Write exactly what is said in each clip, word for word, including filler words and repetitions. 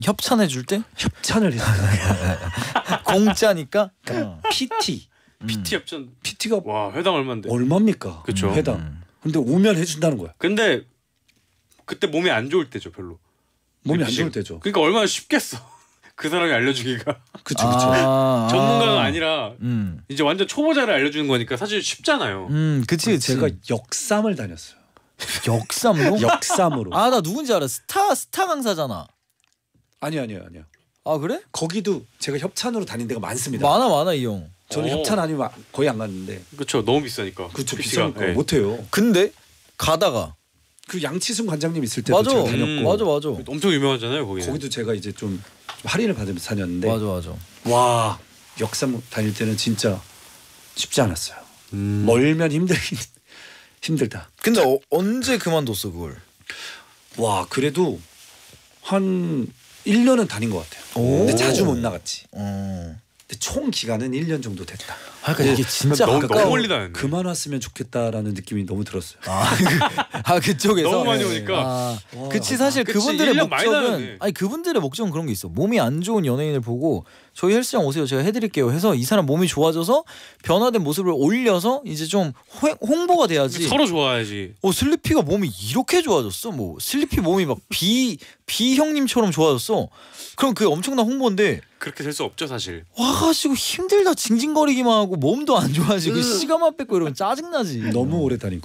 협찬해 줄 때? 협찬을 했어요. 공짜니까. 그러니까 피티. 피티 협찬. 피티가 와 회당 얼마인데? 얼마입니까? 그쵸. 회당. 음. 근데 오면 해준다는 거야. 근데 그때 몸이 안 좋을 때죠 별로. 몸이 안 그치? 좋을 때죠. 그러니까 얼마나 쉽겠어. 그 사람이 알려주기가. 그쵸 그쵸. 아, 전문가가 아. 아니라 음. 이제 완전 초보자를 알려주는 거니까 사실 쉽잖아요. 음, 그치, 그치. 제가 역삼을 다녔어요. 역삼로? 역삼으로. 아, 나 누군지 알아. 스타 스타 강사잖아. 아니요 아니요 아니요. 아, 그래? 거기도 제가 협찬으로 다닌 데가 많습니다. 많아 많아 이 형. 저는 오. 협찬 아니면 거의 안 갔는데. 그렇죠. 너무 비싸니까. 그쵸 피티가. 비싸니까 네. 못해요. 근데 가다가 그 양치순 관장님 있을 때도 맞아. 제가 다녔고. 음. 맞아 맞아. 엄청 유명하잖아요 거기는. 거기도 제가 이제 좀 할인을 받으면서 다녔는데. 맞아 맞아. 와 역삼 다닐 때는 진짜 쉽지 않았어요. 음. 멀면 힘들긴 힘들다. 근데 어, 언제 그만뒀어 그걸? 와 그래도 한 일 년은 다닌 것 같아요. 오. 근데 자주 못 나갔지. 어. 근데 총 기간은 일 년 정도 됐다. 아, 그러니까 이게 진짜 너무, 가까워. 너무 멀리 다녔네. 그만 왔으면 좋겠다라는 느낌이 너무 들었어요. 아, 그, 아 그쪽에서 너무 많이 네. 오니까. 아, 와, 그치 사실 그치, 그분들의 일 년 많이 목적은 다녔네. 아니 그분들의 목적은 그런 게 있어. 몸이 안 좋은 연예인을 보고 저희 헬스장 오세요 제가 해드릴게요 해서 이 사람 몸이 좋아져서 변화된 모습을 올려서 이제 좀 호, 홍보가 돼야지. 서로 좋아야지. 어 슬리피가 몸이 이렇게 좋아졌어. 뭐 슬리피 몸이 막 비 비 형님처럼 좋아졌어. 그럼 그게 엄청난 홍보인데 그렇게 될 수 없죠 사실. 와가지고 힘들다 징징거리기만 하고 몸도 안 좋아지고 으. 시간만 뺏고 이러면 짜증나지. 너무 오래 다니고.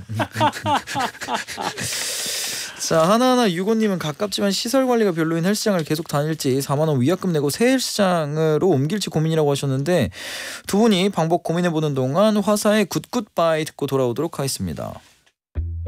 자 하나하나 유고님은 가깝지만 시설 관리가 별로인 헬스장을 계속 다닐지 사만 원 위약금 내고 새 헬스장으로 옮길지 고민이라고 하셨는데 두 분이 방법 고민해보는 동안 화사의 굿굿바이 듣고 돌아오도록 하겠습니다.